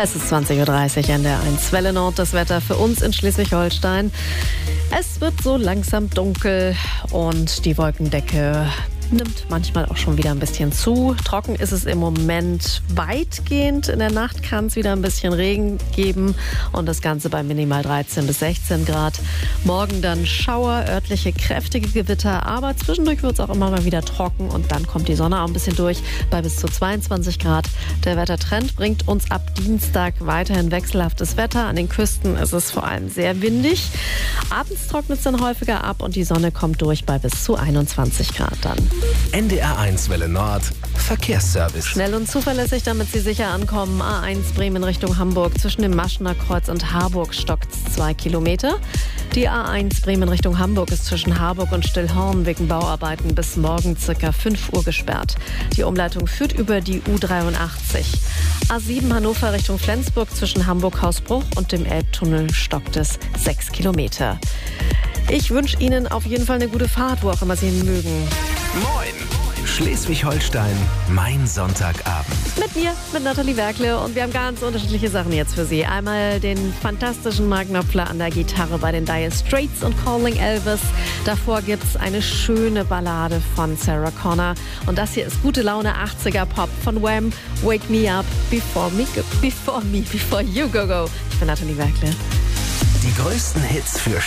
Es ist 20:30 Uhr an der 1 Welle Nord. Das Wetter für uns in Schleswig-Holstein. Es wird so langsam dunkel und die Wolkendecke nimmt manchmal auch schon wieder ein bisschen zu. Trocken ist es im Moment weitgehend. In der Nacht kann es wieder ein bisschen Regen geben und das Ganze bei minimal 13 bis 16 Grad. Morgen dann Schauer, örtliche kräftige Gewitter, aber zwischendurch wird es auch immer mal wieder trocken und dann kommt die Sonne auch ein bisschen durch bei bis zu 22 Grad. Der Wettertrend bringt uns ab Dienstag weiterhin wechselhaftes Wetter. An den Küsten ist es vor allem sehr windig. Abends trocknet es dann häufiger ab und die Sonne kommt durch bei bis zu 21 Grad dann. NDR 1 Welle Nord, Verkehrsservice. Schnell und zuverlässig, damit Sie sicher ankommen. A1 Bremen Richtung Hamburg. Zwischen dem Maschener Kreuz und Harburg stockt es 2 Kilometer. Die A1 Bremen Richtung Hamburg ist zwischen Harburg und Stillhorn wegen Bauarbeiten bis morgen ca. 5 Uhr gesperrt. Die Umleitung führt über die U83. A7 Hannover Richtung Flensburg zwischen Hamburg-Hausbruch und dem Elbtunnel stockt es 6 Kilometer. Ich wünsche Ihnen auf jeden Fall eine gute Fahrt, wo auch immer Sie hin mögen. Moin! Schleswig-Holstein, mein Sonntagabend. Mit mir, mit Nathalie Werkle, und wir haben ganz unterschiedliche Sachen jetzt für Sie. Einmal den fantastischen Mark Knopfler an der Gitarre bei den Dire Straits und Calling Elvis. Davor gibt's eine schöne Ballade von Sarah Connor. Und das hier ist gute Laune 80er Pop von Wham! Wake Me Up Before You Go Go. Ich bin Nathalie Werkle. Die größten Hits für